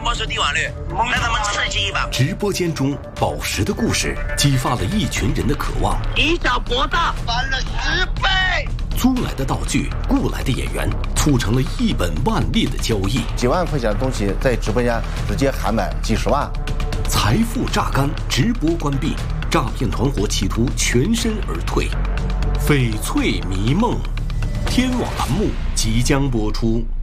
保守低瓦率，让他们刺激一把。 直播间中，宝石的故事激发了一群人的渴望， 以小博大，翻了10倍。 租来的道具，雇来的演员，促成了一本万利的交易。 几万块钱的东西在直播间直接喊买几十万， 财富榨干，直播关闭，诈骗团伙企图全身而退。翡翠迷梦，天网栏目即将播出。